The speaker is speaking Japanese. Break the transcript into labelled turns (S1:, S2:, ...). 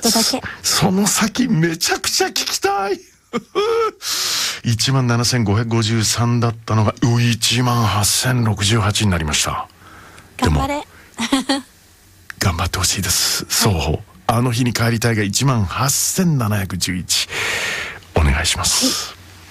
S1: とだけ。
S2: その先めちゃくちゃ聞きたい。17,553だったのが18,068になりました。
S1: 頑張れ。
S2: 頑張ってほしいです。双方、あの日に帰りたいが18,711、お願いします。